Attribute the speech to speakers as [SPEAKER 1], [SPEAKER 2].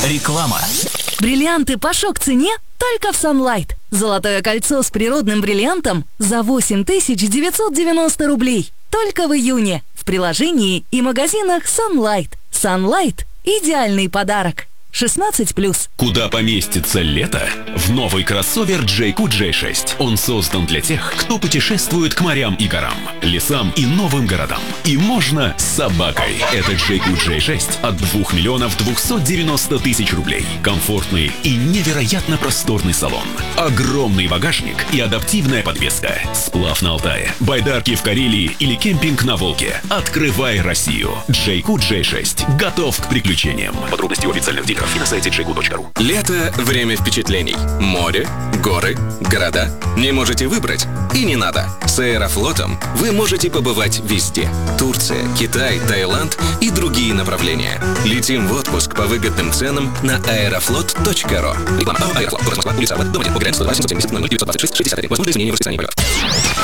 [SPEAKER 1] Реклама.
[SPEAKER 2] Бриллианты по шок-цене только в Sunlight. Золотое кольцо с природным бриллиантом за 8990 рублей. Только в июне. В приложении и магазинах Sunlight. Sunlight – идеальный подарок. 16+.
[SPEAKER 3] Куда поместится лето? В новый кроссовер JQ J6. Он создан для тех, кто путешествует к морям и горам, лесам и новым городам. И можно с собакой. Это JQ J6 от 2 миллионов 290 тысяч рублей. Комфортный и невероятно просторный салон. Огромный багажник и адаптивная подвеска. Сплав на Алтае, байдарки в Карелии или кемпинг на Волге. Открывай Россию. JQ J6 готов к приключениям. Подробности у официальных дилеров и на сайте jq.ru.
[SPEAKER 4] Лето – время впечатлений. Море, горы, города. Не можете выбрать? И не надо. С Аэрофлотом вы можете побывать везде. Турция, Китай, Таиланд и другие направления. Летим в отпуск по выгодным ценам на aeroflot.ru. Реклама. Аэрофлот. Город Москва. Улица Арбат. Дом 1. Погрен 102 770 0926 61. Возможно изменение в расписании полетов.